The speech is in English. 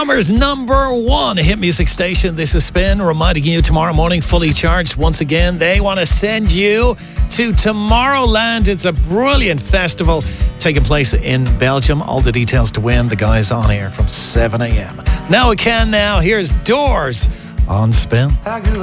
Summer's number one hit music station. This is Spin, reminding you tomorrow morning, fully charged. Once again, they want to send you to Tomorrowland. It's a brilliant festival taking place in Belgium. All the details to win. The guys on air from 7 a.m. Now we can. Here's Doors on Spin.